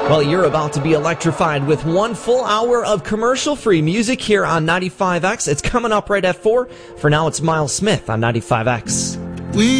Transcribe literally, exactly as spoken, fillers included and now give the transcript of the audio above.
Well, you're about to be electrified with one full hour of commercial-free music here on ninety-five X. It's coming up right at four. For now, it's Miles Smith on ninety-five X.